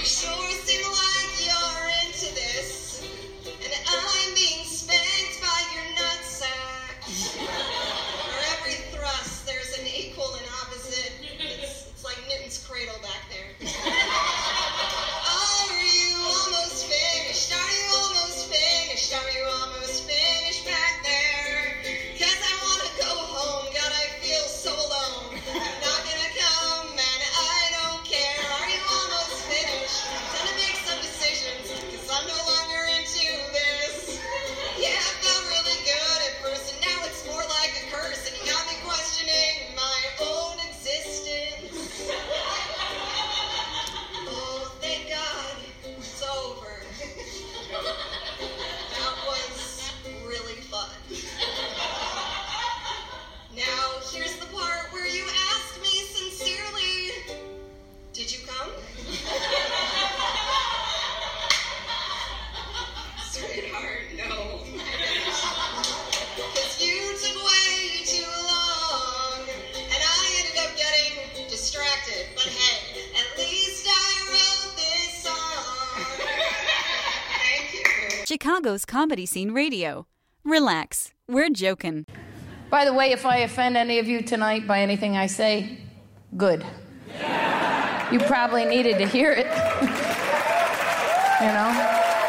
sure seem like you're into this, and I'm being spanked by your nutsack. For every thrust, there's an equal and opposite. It's like Newton's cradle back there. Are you almost finished? Are you almost finished? Are you almost finished back there? 'Cause I wanna go home, God, I feel so alone. You're not gonna come, and I don't care. Are you almost finished? Time to make some decisions, 'cause I'm no longer into this. Yeah, I felt really good at first, and now it's more like a curse, and you got me questioning my own existence. Oh, thank God, it's over. That was really fun. Now, here's the part where you asked me sincerely, did you come? Sweetheart, no. Because you took way too long, and I ended up getting distracted. But hey, at least I wrote this song. Thank you. Chicago's Comedy Scene Radio. Relax. We're joking. By the way, if I offend any of you tonight by anything I say, good. You probably needed to hear it. You know?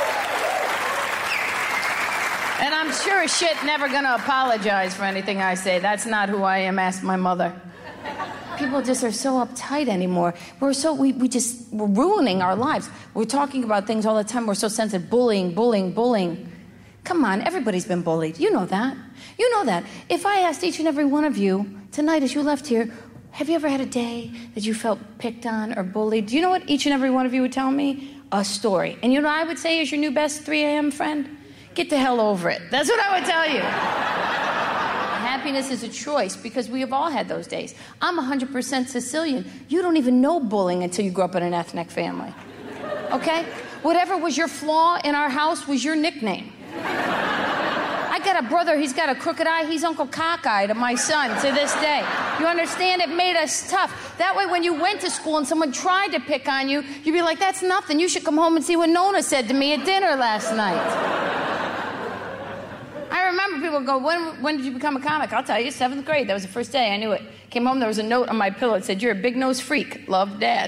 And I'm sure as shit never gonna apologize for anything I say. That's not who I am, ask my mother. People just are so uptight anymore. We're ruining our lives. We're talking about things all the time. We're so sensitive. Bullying. Come on, everybody's been bullied. You know that. You know that. If I asked each and every one of you tonight as you left here, have you ever had a day that you felt picked on or bullied? Do you know what each and every one of you would tell me? A story. And you know what I would say is your new best 3 a.m. friend? Get the hell over it. That's what I would tell you. Happiness is a choice because we have all had those days. I'm 100% Sicilian. You don't even know bullying until you grew up in an ethnic family. Okay? Whatever was your flaw in our house was your nickname. I got a brother, he's got a crooked eye. He's Uncle Cockeye to my son to this day. You understand? It made us tough. That way, when you went to school and someone tried to pick on you, you'd be like, that's nothing. You should come home and see what Nona said to me at dinner last night. I remember people go, when did you become a comic? I'll tell you, 7th grade. That was the first day I knew it. Came home, there was a note on my pillow that said, you're a big-nosed freak. Love, Dad.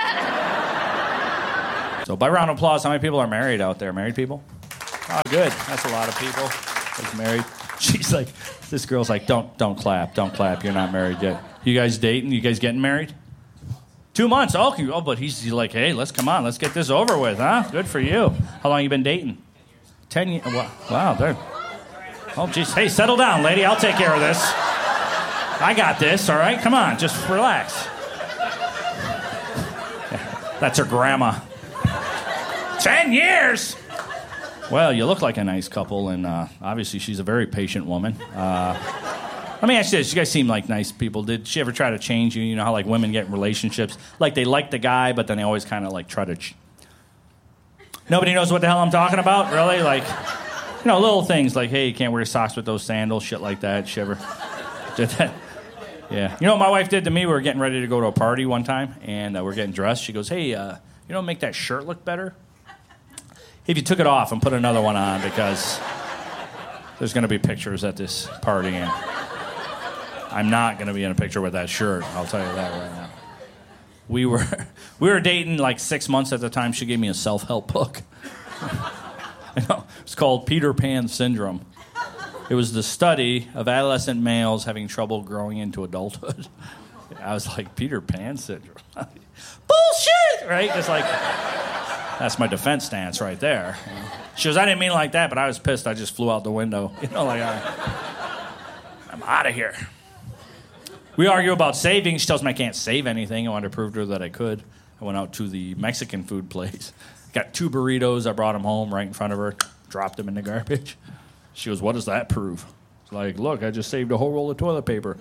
So by round of applause, how many people are married out there? Married people? Oh, good. That's a lot of people. Who's married? She's like, this girl's like, don't clap. You're not married yet. You guys dating? You guys getting married? 2 months. Oh, but he's like, hey, let's get this over with, huh? Good for you. How long you been dating? 10 years. Wow, there. Oh, geez. Hey, settle down, lady. I'll take care of this. I got this, all right? Come on, just relax. Yeah, that's her grandma. 10 years? Well, you look like a nice couple, and obviously she's a very patient woman. Let me ask you this. You guys seem like nice people. Did she ever try to change you? You know how, like, women get in relationships? Like, they like the guy, but then they always kind of, like, try to... Nobody knows what the hell I'm talking about? Really? Like, you know, little things like, hey, you can't wear socks with those sandals, shit like that. She ever did that? Yeah. You know what my wife did to me? We were getting ready to go to a party one time, and we're getting dressed. She goes, hey, you know, make that shirt look better? If you took it off and put another one on, because there's going to be pictures at this party, and I'm not going to be in a picture with that shirt. I'll tell you that right now. We were dating like 6 months at the time. She gave me a self-help book. It's called Peter Pan Syndrome. It was the study of adolescent males having trouble growing into adulthood. I was like, Peter Pan Syndrome? Bullshit! Right? It's like... That's my defense stance right there. She goes, I didn't mean it like that, but I was pissed. I just flew out the window. You know, like, I'm out of here. We argue about saving. She tells me I can't save anything. I wanted to prove to her that I could. I went out to the Mexican food place. Got 2 burritos. I brought them home right in front of her. Dropped them in the garbage. She goes, what does that prove? It's like, look, I just saved a whole roll of toilet paper.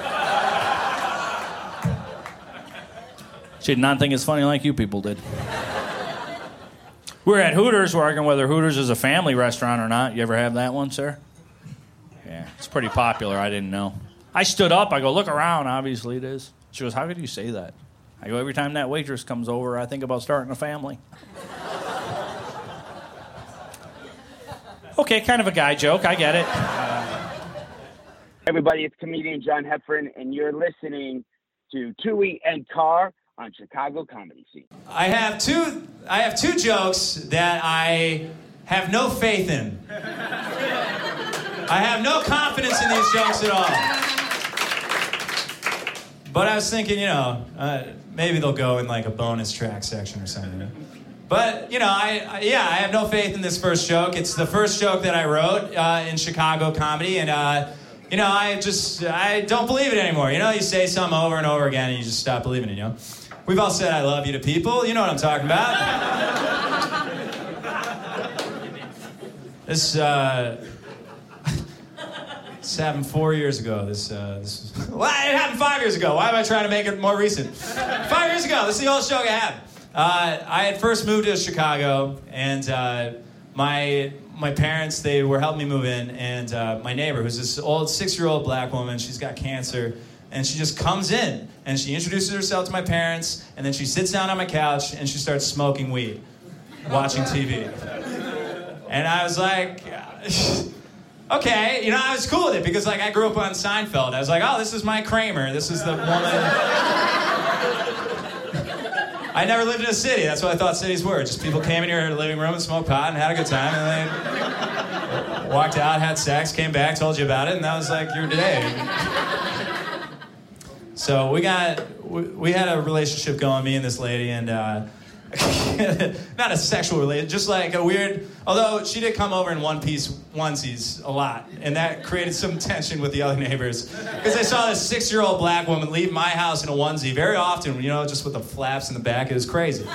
She did not think it's funny like you people did. We were at Hooters. We're arguing whether Hooters is a family restaurant or not. You ever have that one, sir? Yeah, it's pretty popular. I didn't know. I stood up. I go, look around. Obviously it is. She goes, how could you say that? I go, every time that waitress comes over, I think about starting a family. Okay, kind of a guy joke. I get it. Everybody, it's comedian John Heffern, and you're listening to Tui and Carr on Chicago Comedy Scene. I have two jokes that I have no faith in. I have no confidence in these jokes at all. But I was thinking, maybe they'll go in like a bonus track section or something. But, I have no faith in this first joke. It's the first joke that I wrote in Chicago comedy, and, I don't believe it anymore. You say something over and over again, and you just stop believing it, We've all said I love you to people. You know what I'm talking about. This happened 4 years ago. Well, it happened 5 years ago. Why am I trying to make it more recent? 5 years ago. This is the oldest joke I have. I had first moved to Chicago, and my parents, they were helping me move in, and my neighbor, who's this old 6-year-old black woman, she's got cancer, and she just comes in, and she introduces herself to my parents, and then she sits down on my couch, and she starts smoking weed, watching TV. And I was like, okay, I was cool with it, because I grew up on Seinfeld. I was like, oh, this is my Kramer, this is the woman... I never lived in a city. That's what I thought cities were. Just people came in your living room and smoked pot and had a good time, and they walked out, had sex, came back, told you about it, and that was like your day. So we had a relationship going, me and this lady, and not a sexual relationship, just like a weird, although she did come over in one-piece onesies a lot, and that created some tension with the other neighbors, because they saw this 6-year-old black woman leave my house in a onesie very often, just with the flaps in the back. It was crazy.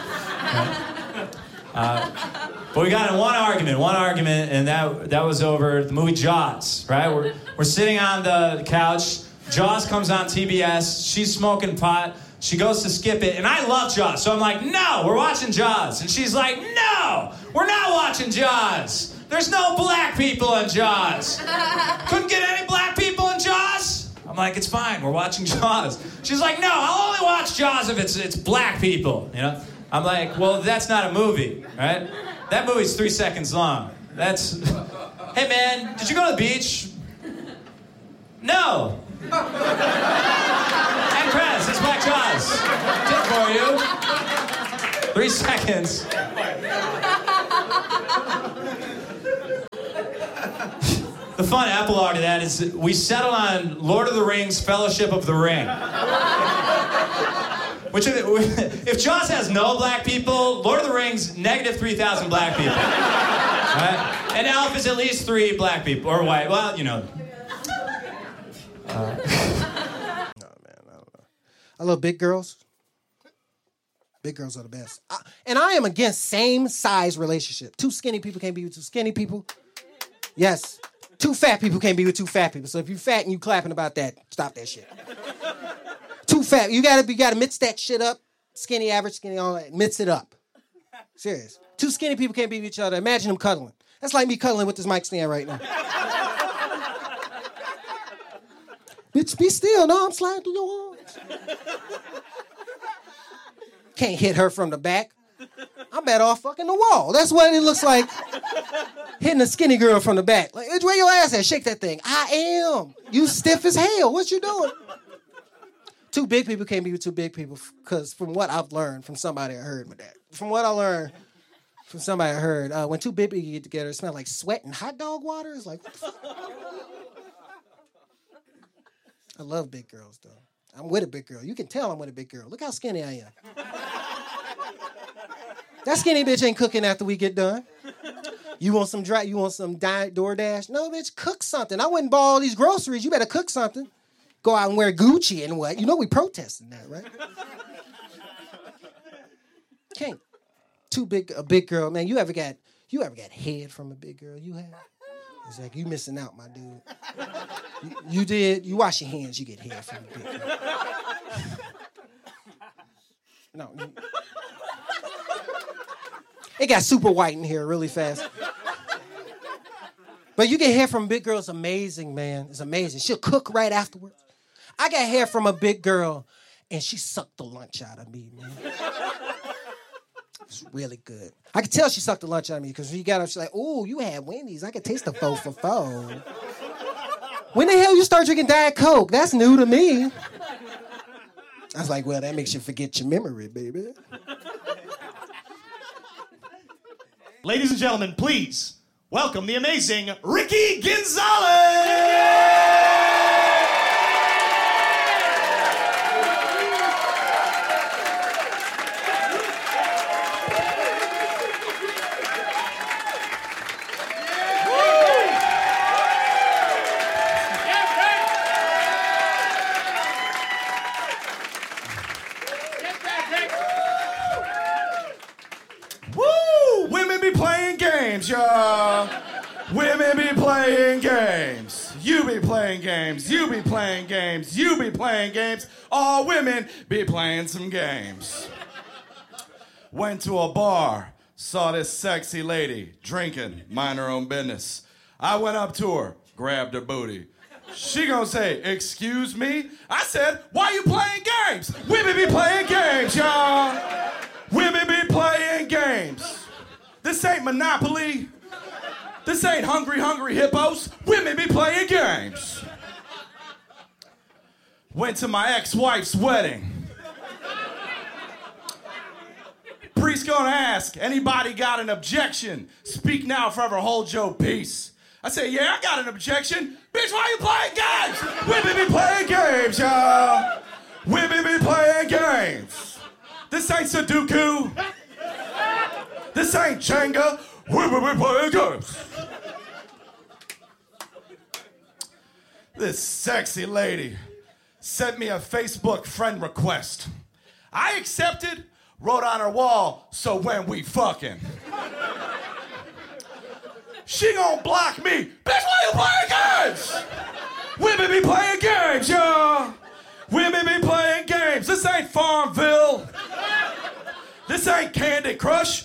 But we got in one argument, and that was over the movie Jaws, right? We're sitting on the couch, Jaws comes on TBS, she's smoking pot, she goes to skip it, and I love Jaws, so I'm like, no, we're watching Jaws. And she's like, no, we're not watching Jaws. There's no black people in Jaws. Couldn't get any black people in Jaws? I'm like, it's fine, we're watching Jaws. She's like, no, I'll only watch Jaws if it's black people, I'm like, well, that's not a movie, right? That movie's 3 seconds long. That's, hey man, did you go to the beach? No. And credits, it's Black Jaws. Tip for you. 3 seconds. The fun epilogue to that is we settled on Lord of the Rings, Fellowship of the Ring. Which, if Jaws has no black people, Lord of the Rings, negative 3,000 black people. Right? And Elf is at least 3 black people, or white, well, No, man, I don't know. I love big girls. Big girls are the best. And I am against same-size relationship. 2 skinny people can't be with 2 skinny people. Yes. 2 fat people can't be with 2 fat people. So if you're fat and you clapping about that, stop that shit. 2 fat. You gotta mix that shit up. Skinny, average, skinny, all that. Mix it up. Serious. 2 skinny people can't be with each other. Imagine them cuddling. That's like me cuddling with this mic stand right now. Bitch, be still. No, I'm sliding through your arms. Can't hit her from the back. I'm better off fucking the wall. That's what it looks like. Hitting a skinny girl from the back. Like, where your ass at? Shake that thing. I am. You stiff as hell. What you doing? 2 big people can't be with 2 big people, because from what I've learned from somebody I heard with that. From what I learned from somebody I heard, when 2 big people get together, it smells like sweat and hot dog water. It's like, what the fuck? I love big girls, though. I'm with a big girl. You can tell I'm with a big girl. Look how skinny I am. That skinny bitch ain't cooking after we get done. You want some DoorDash? No, bitch, cook something. I wouldn't buy all these groceries. You better cook something. Go out and wear Gucci and what? We protesting that, right? Can't. A big girl, man. You ever got head from a big girl? You have? It's like, you missing out, my dude. You did. You wash your hands, you get head from a big girl. No. It got super white in here really fast. But you get hair from a big girl, it's amazing, man. It's amazing. She'll cook right afterwards. I got hair from a big girl, and she sucked the lunch out of me, man. It's really good. I could tell she sucked the lunch out of me because when you got up, she's like, "Ooh, you had Wendy's. I could taste the 4 for 4." When the hell you start drinking Diet Coke? That's new to me. I was like, well, that makes you forget your memory, baby. Ladies and gentlemen, please welcome the amazing Ricky Gonzalez! Y'all. Women be playing games. You be playing games. You be playing games. You be playing games. All women be playing some games. Went to a bar, saw this sexy lady drinking, mind her own business. I went up to her, grabbed her booty. She gonna say, "Excuse me?" I said, "Why you playing games?" Women be playing games, y'all. Women be playing games. This ain't Monopoly. This ain't Hungry Hippos. Women be playing games. Went to my ex-wife's wedding. Priest gonna ask, anybody got an objection? Speak now, forever hold your peace. I say, yeah, I got an objection. Bitch, why you playing games? Women be playing games, y'all. Women be playing games. This ain't Sudoku. This ain't Jenga. Women be playing games. This sexy lady sent me a Facebook friend request. I accepted, wrote on her wall, "So when we fucking." She gonna block me. Bitch, why you playing games? Women be playing games, y'all. Women be playing games. This ain't Farmville. This ain't Candy Crush.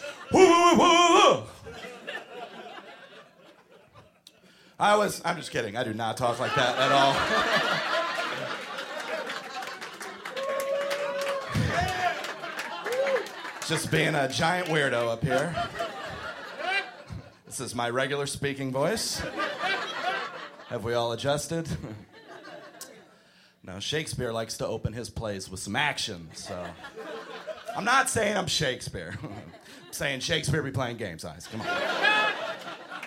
I'm just kidding. I do not talk like that at all. Just being a giant weirdo up here. This is my regular speaking voice. Have we all adjusted? No, Shakespeare likes to open his plays with some action, so. I'm not saying I'm Shakespeare. I'm saying Shakespeare be playing games, eyes. Come on.